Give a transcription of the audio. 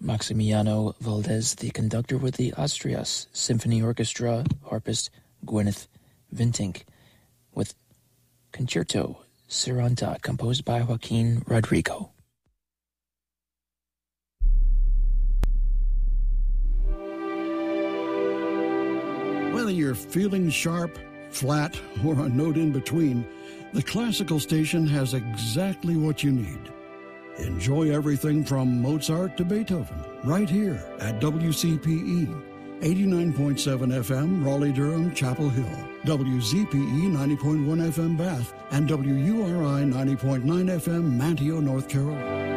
Maximiano Valdez, the conductor with the Asturias Symphony Orchestra, harpist Gwyneth Vintink, with Concerto Seranta, composed by Joaquin Rodrigo. Whether you're feeling sharp, flat, or a note in between, the classical station has exactly what you need. Enjoy everything from Mozart to Beethoven right here at WCPE 89.7 FM Raleigh-Durham Chapel Hill, WZPE 90.1 FM Bath, and WURI 90.9 FM Manteo, North Carolina.